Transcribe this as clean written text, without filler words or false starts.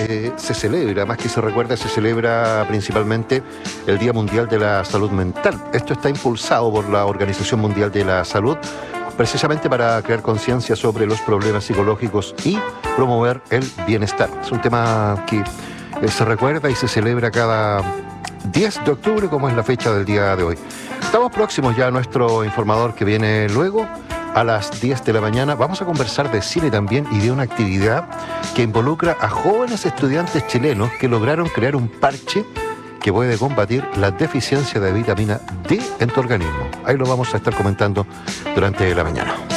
se celebra, más que se recuerda, se celebra principalmente el Día Mundial de la Salud Mental. Esto está impulsado por la Organización Mundial de la Salud, precisamente para crear conciencia sobre los problemas psicológicos y promover el bienestar. Es un tema que se recuerda y se celebra cada 10 de octubre, como es la fecha del día de hoy. Estamos próximos ya a nuestro informador que viene luego. A las 10 de la mañana vamos a conversar de cine también y de una actividad que involucra a jóvenes estudiantes chilenos que lograron crear un parche que puede combatir la deficiencia de vitamina D en tu organismo. Ahí lo vamos a estar comentando durante la mañana.